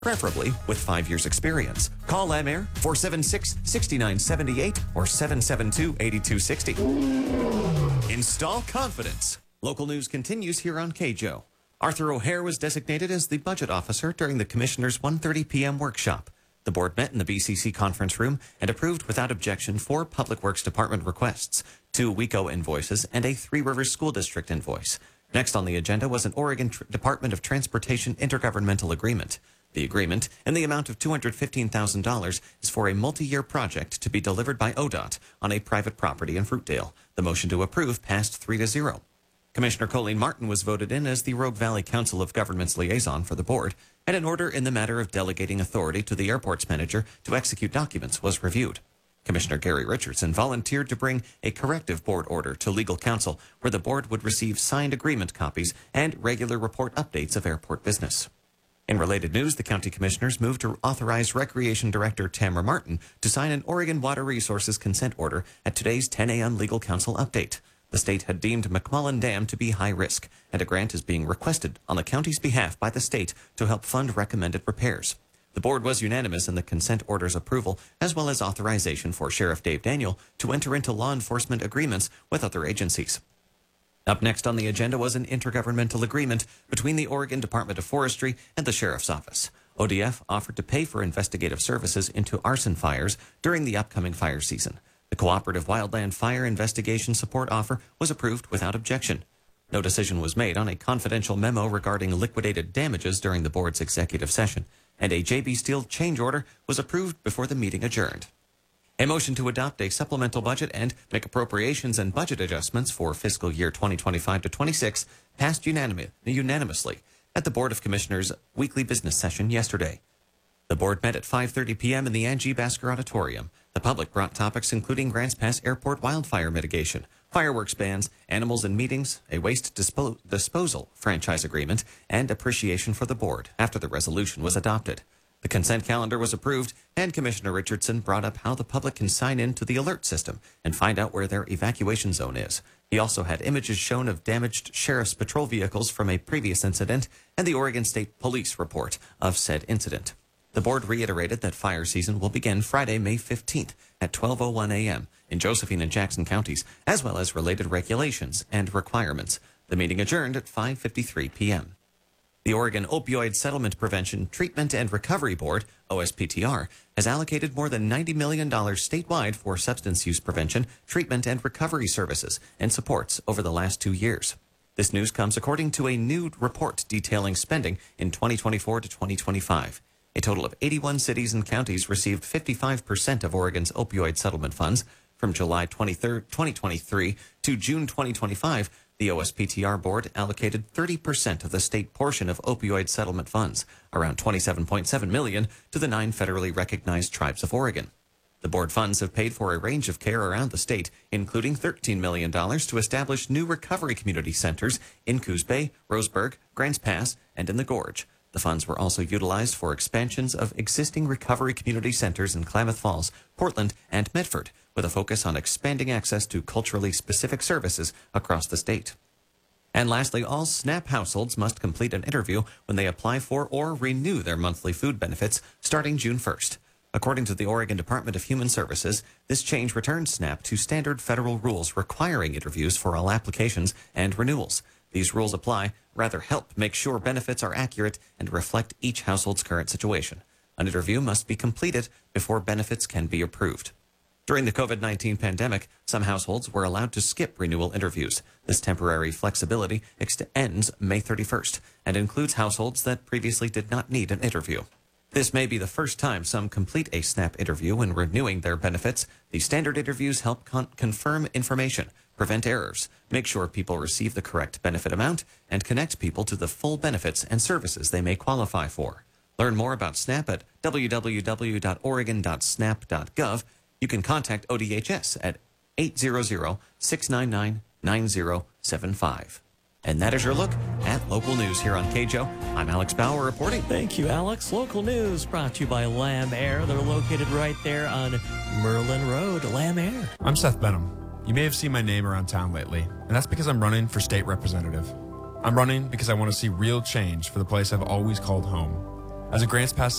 preferably with 5 years experience. Call Lam Air 476-6978 or 772-8260. Install confidence. Local news continues here on KJO. Arthur O'Hare was designated as the budget officer during the Commissioner's 1:30 p.m. workshop. The board met in the BCC conference room and approved without objection 4 Public Works Department requests, 2 WECO invoices, and a Three Rivers School District invoice. Next on the agenda was an Oregon Department of Transportation intergovernmental agreement. The agreement, in the amount of $215,000, is for a multi-year project to be delivered by ODOT on a private property in Fruitdale. The motion to approve passed 3-0. Commissioner Colleen Martin was voted in as the Rogue Valley Council of Governments liaison for the board, and an order in the matter of delegating authority to the airport's manager to execute documents was reviewed. Commissioner Gary Richardson volunteered to bring a corrective board order to legal counsel, where the board would receive signed agreement copies and regular report updates of airport business. In related news, the county commissioners moved to authorize Recreation Director Tamara Martin to sign an Oregon Water Resources consent order at today's 10 a.m. legal counsel update. The state had deemed McMullen Dam to be high risk, and a grant is being requested on the county's behalf by the state to help fund recommended repairs. The board was unanimous in the consent order's approval, as well as authorization for Sheriff Dave Daniel to enter into law enforcement agreements with other agencies. Up next on the agenda was an intergovernmental agreement between the Oregon Department of Forestry and the Sheriff's Office. ODF offered to pay for investigative services into arson fires during the upcoming fire season. The Cooperative Wildland Fire Investigation Support offer was approved without objection. No decision was made on a confidential memo regarding liquidated damages during the board's executive session, and a JB Steel change order was approved before the meeting adjourned. A motion to adopt a supplemental budget and make appropriations and budget adjustments for fiscal year 2025 to 26 passed unanimously at the Board of Commissioners' weekly business session yesterday. The board met at 5:30 p.m. in the Angie Basker Auditorium. The public brought topics including Grants Pass Airport wildfire mitigation, fireworks bans, animals in meetings, a waste disposal franchise agreement, and appreciation for the board after the resolution was adopted. The consent calendar was approved, and Commissioner Richardson brought up how the public can sign in to the alert system and find out where their evacuation zone is. He also had images shown of damaged sheriff's patrol vehicles from a previous incident and the Oregon State Police report of said incident. The board reiterated that fire season will begin Friday, May 15th at 12:01 a.m. in Josephine and Jackson counties, as well as related regulations and requirements. The meeting adjourned at 5:53 p.m. The Oregon Opioid Settlement Prevention, Treatment, and Recovery Board, OSPTR, has allocated more than $90 million statewide for substance use prevention, treatment, and recovery services and supports over the last 2 years. This news comes according to a new report detailing spending in 2024 to 2025. A total of 81 cities and counties received 55% of Oregon's opioid settlement funds. From July 23, 2023 to June 2025, the OSPTR board allocated 30% of the state portion of opioid settlement funds, around $27.7 million, to the 9 federally recognized tribes of Oregon. The board funds have paid for a range of care around the state, including $13 million to establish new recovery community centers in Coos Bay, Roseburg, Grants Pass, and in the Gorge. The funds were also utilized for expansions of existing recovery community centers in Klamath Falls, Portland, and Medford, with a focus on expanding access to culturally specific services across the state. And lastly, all SNAP households must complete an interview when they apply for or renew their monthly food benefits starting June 1st. According to the Oregon Department of Human Services, this change returns SNAP to standard federal rules requiring interviews for all applications and renewals. These rules help make sure benefits are accurate and reflect each household's current situation. An interview must be completed before benefits can be approved. During the COVID-19 pandemic, some households were allowed to skip renewal interviews. This temporary flexibility ends May 31st and includes households that previously did not need an interview. This may be the first time some complete a SNAP interview when renewing their benefits. The standard interviews help confirm information, prevent errors, make sure people receive the correct benefit amount, and connect people to the full benefits and services they may qualify for. Learn more about SNAP at www.oregon.snap.gov. You can contact ODHS at 800-699-9075. And that is your look at local news here on KJO. I'm Alex Bauer reporting. Thank you, Alex. Local news brought to you by Lam Air. They're located right there on Merlin Road. Lam Air. I'm Seth Benham. You may have seen my name around town lately, and that's because I'm running for state representative. I'm running because I want to see real change for the place I've always called home. As a Grants Pass